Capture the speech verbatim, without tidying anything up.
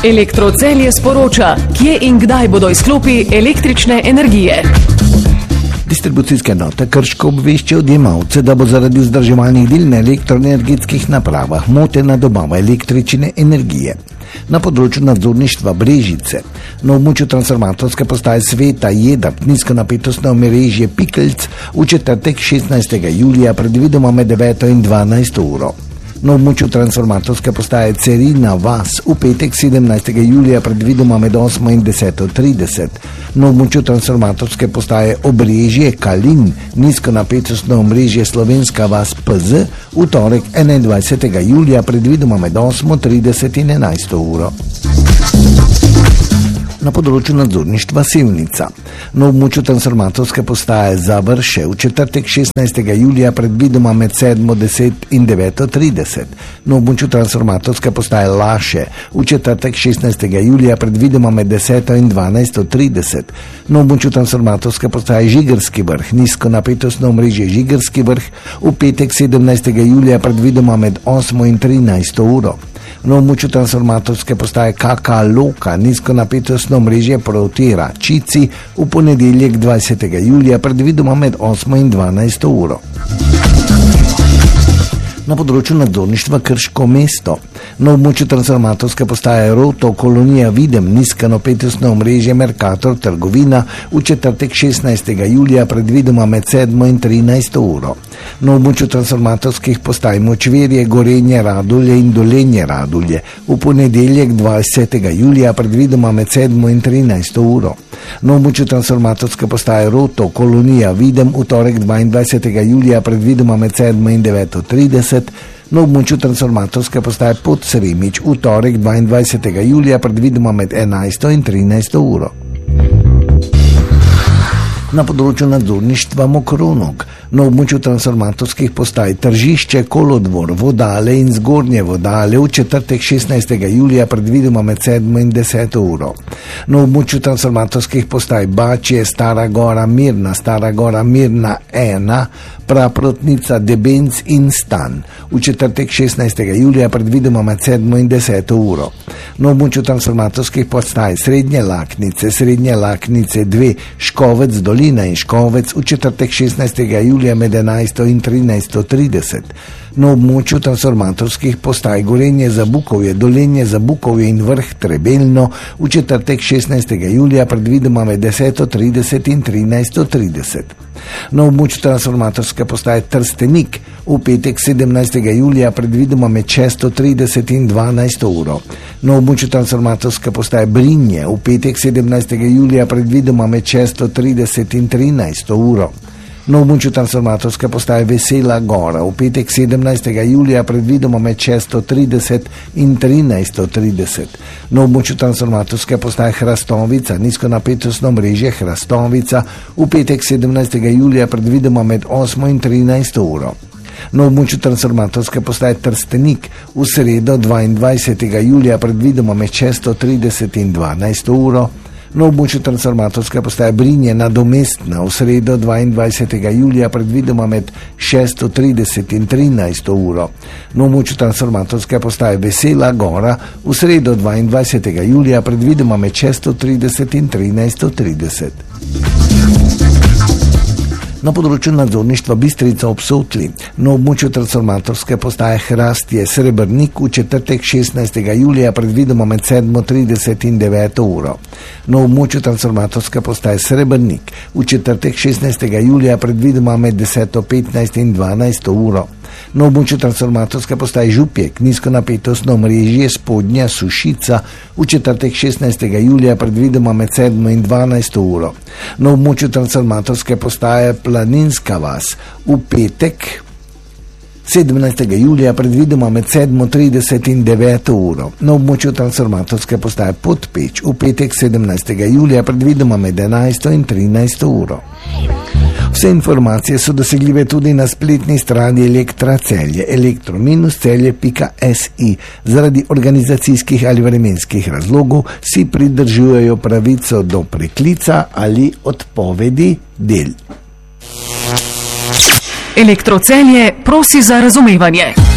Elektrocelje sporoča, kje in kdaj bodo izklopi električne energije. Distribucijske enote Krško obveščajo odjemalce, da bo zaradi vzdrževalnih del na elektroenergetskih napravah motena dobava električne energije. Na področju nadzorništva Brežice, na območju transformatorske postaje Sveta Jedrt nizkonapetostno omrežje Pikelc v četrtek šestnajstega julija predvidoma med deveto in dvanajsto uro. Na območju transformatorske postaje Cerina Vas v petek sedemnajstega julija predvidoma med osmo in deseto trideset. Na območju transformatorske postaje Obrežje Kalin nizkonapetostno omrežje Slovenska Vas P Z v torek enaindvajsetega julija predvidoma med osmo trideset in enajsto uro. Na področju nadzorništva Sevnica. Na območju transformatorske postaje Završe v četrtek šestnajstega julija predvidoma med sedmo deset in deveto trideset. Na območju transformatorske postaje Laše v četrtek šestnajstega julija predvidoma med deseto in dvanajsto trideset. Na območju transformatorske postaje Žigerski vrh nizkonapetostno omrežje Žigerski vrh v petek sedemnajstega julija predvidoma med osmo in trinajsto uro. Na območju transformatorske postaje K K Loka nizkonapetostno omrežje Protera Čici v ponedeljek dvajsetega julija predvidoma med osmo in dvanajsto uro. Na področju nadzorništva Krško mesto. Na območju transformatorske postaje Roto kolonija Videm nizkonapetostno omrežje Mercator trgovina v četrtek šestnajstega julija predvidoma med sedmo in trinajsto uro. Na območju transformatorskih postaj Močverje, Gorenje Radulje in Dolenje Radulje v ponedeljek dvajsetega julija predvidoma med sedmo in trinajsto uro. Na območju transformatorske postaje Roto kolonija Videm v torek dvaindvajsetega julija predvidoma med sedmo in deveto trideset. Na območju transformatorske postaje Podsremič v torek dvaindvajsetega julija predvidoma med enajsto in trinajsto uro. Na področju nadzorništva Mokronog. Na območju transformatorskih postaj Tržišče, Kolodvor, Vodale in Zgornje Vodale v četrtek šestnajstega julija predvidoma med sedmo in deseto uro. Na območju transformatorskih postaj Bačje, Stara Gora, Mirna, Stara Gora, Mirna ena, Praprotnica, Debenc in Stan v četrtek šestnajstega julija predvidoma med sedmo in deseto uro. Na območju transformatorskih postaj Srednje Laknice, Srednje Laknice dve, Škovec, Dolina in Škovec v četrtek šestnajstega julija med enajsto in trinajsto trideset. Na območju transformatorskih postaj Gorenje Zabukovje, Dolenje Zabukovje in Vrh Trebelno v četrtek šestnajstega julija predvidoma med deseto trideset in trinajsto trideset. Na območju transformatorske postaje Trstenik v petek sedemnajstega julija predvidoma med šesto trideset in dvanajsto uro. Na območju transformatorske postaje Brinje v petek sedemnajstega julija predvidoma med šesto trideset in trinajsto uro. Na območju transformatorske postaje Vesela Gora v petek sedemnajstega julija predvidoma med šesto trideset in trinajsto trideset. Na območju transformatorske postaje Hrastovica nizkonapetostno omrežje Hrastovica v petek sedemnajstega julija predvidoma med osmo in trinajsto uro. Na območju transformatorske postaje Trstenik v sredo dvaindvajsetega julija predvidoma med šesto trideset in dvanajsto uro. Na območju transformatorske postaje Brinje nadomestna v sredo dvaindvajsetega julija predvidoma med šesto trideset in trinajsto uro. Na območju transformatorske postaje Vesela Gora v sredo dvaindvajsetega julija predvidoma med šesto trideset in trinajsto trideset. Na področju nadzorništva Bistrica ob Sotli. Na območju transformatorske postaje Hrastje Srebrnik v četrtek šestnajstega julija predvidoma med sedmo trideset in deveto uro. Na območju transformatorske postaje Srebrnik v četrtek šestnajstega julija predvidoma med deseto petnajst in dvanajsto uro. Na območju transformatorske postaje Župjek nizkonapetostno omrežje Spodnja Sušica v četrtek šestnajstega julija predvidoma med sedmo in dvanajsto uro. Na območju transformatorske postaje Planinska Vas v petek sedemnajstega julija predvidoma med sedmo trideset in deveto uro. Na območju transformatorske postaje Podpeč v petek sedemnajstega julija predvidoma med enajsto in trinajsto uro. Vse informacije so dosegljive tudi na spletni strani Elektra Celje, elektro dash celje pika si. Zaradi organizacijskih ali vremenskih razlogov si pridržujejo pravico do preklica ali odpovedi del. Elektrocelje prosi za razumevanje.